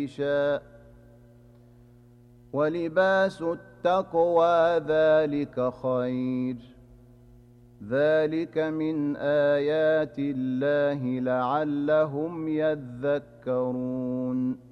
ولباس التقوى ذلك خير ذلك من آيات الله لعلهم يذكرون